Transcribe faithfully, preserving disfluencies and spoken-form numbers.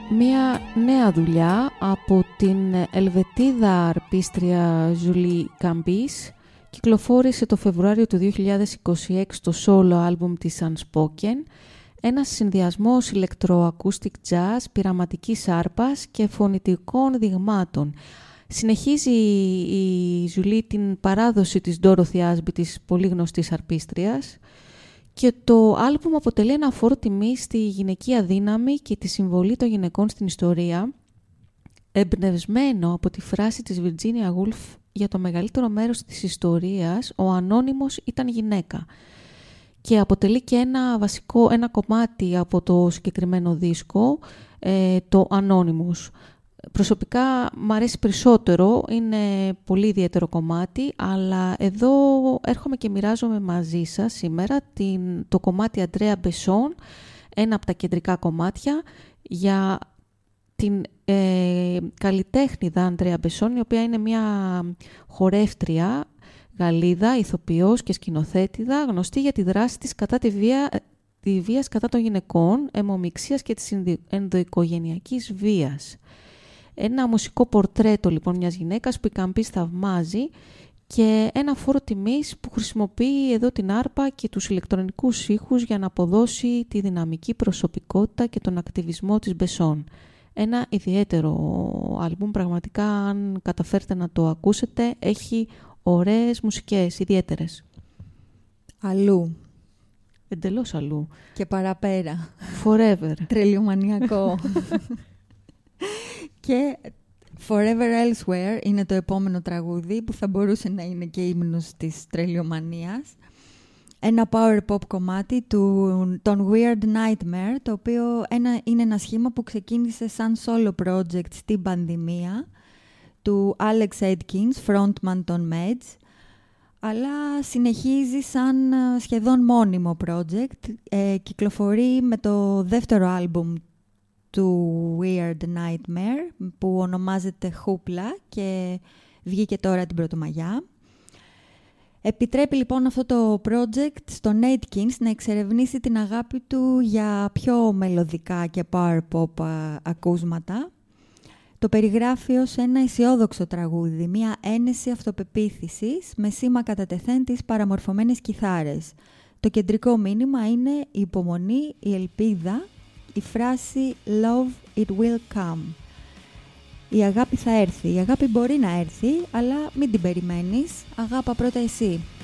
Μία νέα δουλειά από την Ελβετίδα αρπίστρια Ζουλί Καμπής κυκλοφόρησε το Φεβρουάριο του δύο χιλιάδες είκοσι έξι το solo άλμπουμ της Unspoken, ένας συνδυασμός ηλεκτροακούστικ jazz, πειραματικής άρπας και φωνητικών δειγμάτων. Συνεχίζει η Ζουλί την παράδοση της Dorothy Asby, της πολύ γνωστής αρπίστριας, και το άλμπουμ αποτελεί ένα φόρο τιμή στη γυναικεία δύναμη και τη συμβολή των γυναικών στην ιστορία, εμπνευσμένο από τη φράση της Virginia Woolf «Για το μεγαλύτερο μέρος της ιστορίας, ο ανώνυμος ήταν γυναίκα», και αποτελεί και ένα βασικό, ένα κομμάτι από το συγκεκριμένο δίσκο, ε, το Anonymous. Προσωπικά μου αρέσει περισσότερο, είναι πολύ ιδιαίτερο κομμάτι, αλλά εδώ έρχομαι και μοιράζομαι μαζί σας σήμερα την, το κομμάτι Andrea Besson, ένα από τα κεντρικά κομμάτια για την ε, καλλιτέχνηδα Andrea Besson, η οποία είναι μια χορεύτρια Γαλλίδα, ηθοποιός και σκηνοθέτηδα, γνωστή για τη δράση της κατά τη βία, τη βίας κατά των γυναικών, αιμομιξίας και της ενδοοικογενειακής βίας. Ένα μουσικό πορτρέτο λοιπόν μιας γυναίκας που η Καμπής θαυμάζει και ένα φόρο τιμής που χρησιμοποιεί εδώ την άρπα και τους ηλεκτρονικούς ήχους για να αποδώσει τη δυναμική προσωπικότητα και τον ακτιβισμό της Besson. Ένα ιδιαίτερο άλμπουμ, πραγματικά αν καταφέρετε να το ακούσετε, έχει ωραίες μουσικές, ιδιαίτερες. Αλλού. Εντελώς αλλού. Και παραπέρα. Forever. Τρελιομανιακό. Και Forever Elsewhere είναι το επόμενο τραγούδι που θα μπορούσε να είναι και ύμνος της τρελιομανίας. Ένα power pop κομμάτι του, των Weird Nightmare, το οποίο ένα, είναι ένα σχήμα που ξεκίνησε σαν solo project στην πανδημία του Alex Atkins, frontman των Meds, αλλά συνεχίζει σαν σχεδόν μόνιμο project. Ε, κυκλοφορεί με το δεύτερο άλμπουμ του Weird Nightmare που ονομάζεται Hoopla και βγήκε τώρα την Πρωτομαγιά. Επιτρέπει λοιπόν αυτό το project στον Atkins να εξερευνήσει την αγάπη του για πιο μελωδικά και power pop ακούσματα. Το περιγράφει ως ένα αισιόδοξο τραγούδι, μια ένεση αυτοπεποίθησης με σήμα κατά τεθέν τις παραμορφωμένες κιθάρες. Το κεντρικό μήνυμα είναι η υπομονή, η ελπίδα, η φράση «Love, it will come». Η αγάπη θα έρθει. Η αγάπη μπορεί να έρθει, αλλά μην την περιμένεις. Αγάπα πρώτα εσύ.